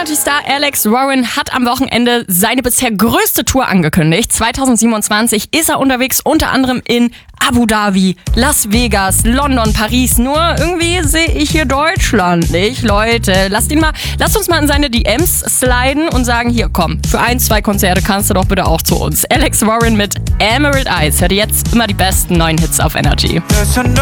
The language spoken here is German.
Energy-Star Alex Warren hat am Wochenende seine bisher größte Tour angekündigt. 2027 ist er unterwegs, unter anderem in Abu Dhabi, Las Vegas, London, Paris. Nur irgendwie sehe ich hier Deutschland nicht. Leute, lasst uns mal in seine DMs sliden und sagen, hier komm, für 1-2 Konzerte kannst du doch bitte auch zu uns. Alex Warren mit Emerald Eyes. Hört ihr jetzt immer die besten neuen Hits auf Energy.